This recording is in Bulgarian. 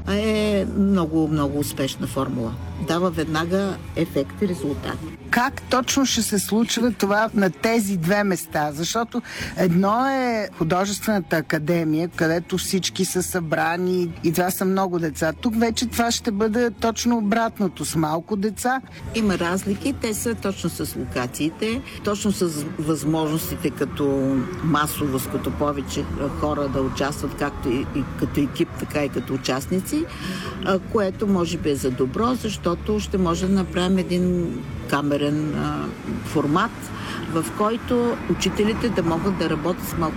е много, много успешна формула. Дава веднага ефект и резултат. Как точно ще се случва това на тези две места? Защото едно е художествената академия, където всички са събрани и това са много деца. Тук вече това ще бъде точно обратното, с малко деца. Има разлики, те са точно с локациите, точно с възможностите като масовост, като повече хора да участват, както и като екип, така и като участници, което може би е за добро, защото ще може да направим един камерен формат, в който учителите да могат да работят с малко